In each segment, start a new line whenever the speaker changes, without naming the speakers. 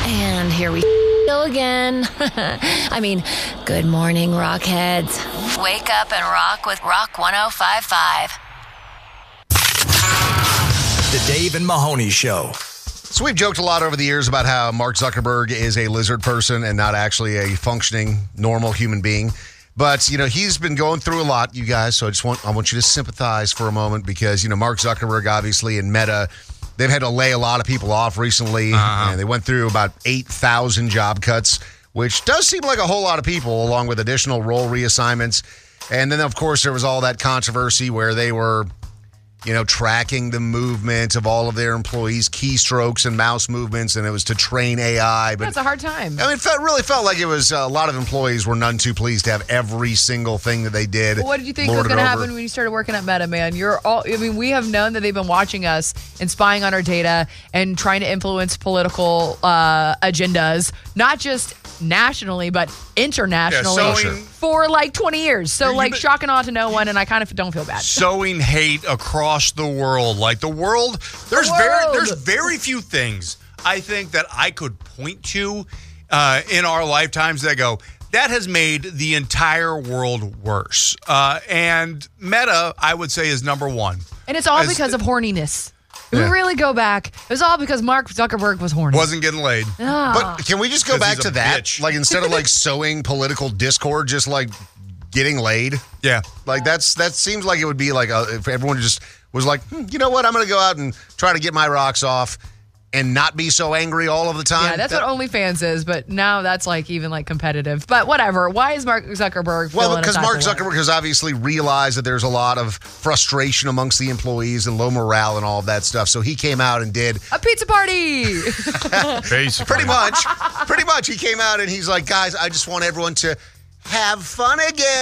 And here we go again. I mean, good morning, Rockheads. Wake up and rock with Rock 105.5.
The Dave and Mahoney Show.
So we've joked a lot over the years about how Mark Zuckerberg is a lizard person and not actually a functioning, normal human being. But, you know, he's been going through a lot, you guys, so I want you to sympathize for a moment because, you know, Mark Zuckerberg, obviously, and Meta, they've had to lay a lot of people off recently, and they went through about 8,000 job cuts, which does seem like a whole lot of people, along with additional role reassignments. And then, of course, there was all that controversy where they were, you know, tracking the movement of all of their employees' keystrokes and mouse movements, and it was to train AI. But
that's a hard time.
I mean, it really felt like it was a lot of employees were none too pleased to have every single thing that they did.
Well, what did you think was going to happen when you started working at Meta, man? We have known that they've been watching us and spying on our data and trying to influence political agendas, not just nationally, but internationally for like 20 years. So shocking on to no one, and I kind of don't feel bad.
Sowing hate across the world. Like the world, there's very few things I think that I could point to in our lifetimes that go, that has made the entire world worse. And Meta, I would say, is number one.
And it's all because of horniness. If we really go back, it was all because Mark Zuckerberg was horny.
Wasn't getting laid.
But can we just go back to that?
Bitch.
Like, instead of like sowing political discord, just like getting laid?
Yeah.
Like, that seems like it would be like if everyone just was like, you know what, I'm going to go out and try to get my rocks off and not be so angry all of the time.
Yeah, that's what OnlyFans is, but now that's like even like competitive. But whatever. Why is Mark Zuckerberg
Well, because Mark Zuckerberg has obviously realized that there's a lot of frustration amongst the employees and low morale and all of that stuff. So he came out and did
a pizza party.
Basically.
Pretty much. He came out and he's like, guys, I just want everyone to have fun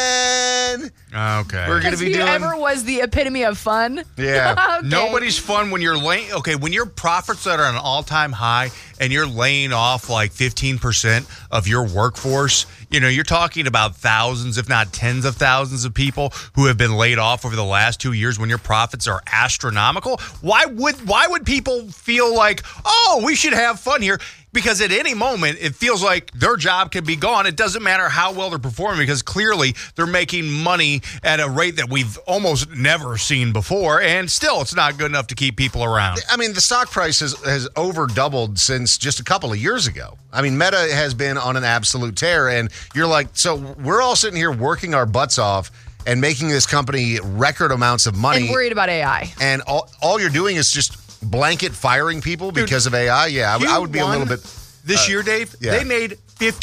again.
Okay.
We're going to be doing...
ever was the epitome of fun.
Yeah.
Okay.
Nobody's fun when you're laying... Okay, when your profits are at an all-time high and you're laying off like 15% of your workforce, you know, you're talking about thousands, if not tens of thousands of people who have been laid off over the last 2 years when your profits are astronomical. Why would people feel like, oh, we should have fun here? Because at any moment, it feels like their job could be gone. It doesn't matter how well they're performing because clearly they're making money at a rate that we've almost never seen before. And still, it's not good enough to keep people around.
I mean, the stock price has over doubled since just a couple of years ago. I mean, Meta has been on an absolute tear. And you're like, so we're all sitting here working our butts off and making this company record amounts of money.
And worried about AI.
And all you're doing is just blanket firing people because of AI. Yeah, I would be a little bit...
This year, Dave, they made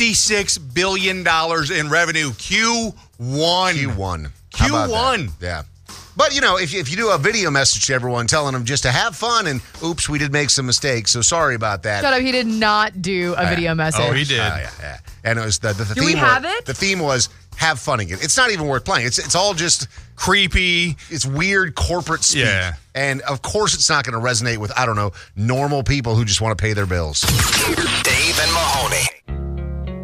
$56 billion in revenue. Q1.
How about that? Yeah. But, you know, if you do a video message to everyone telling them just to have fun and, oops, we did make some mistakes, so sorry about that.
Shut up, he did not do a video message.
Oh, he did.
Yeah. And it was the theme.
Do we have it?
The theme was have fun again. It's not even worth playing. It's all just
creepy.
It's weird corporate speak.
Yeah.
And of course it's not going to resonate with, I don't know, normal people who just want to pay their bills.
Dave and Mahoney.